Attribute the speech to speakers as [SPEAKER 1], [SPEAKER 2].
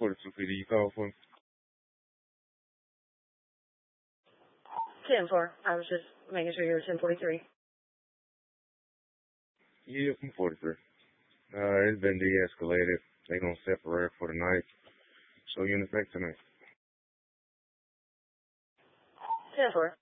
[SPEAKER 1] 42 PD, you call for?
[SPEAKER 2] 10-4. I was just making sure you were 1043.
[SPEAKER 1] Yeah, from 43. It's been de-escalated. They gonna separate for the night. So you in effect tonight.
[SPEAKER 2] 10-4.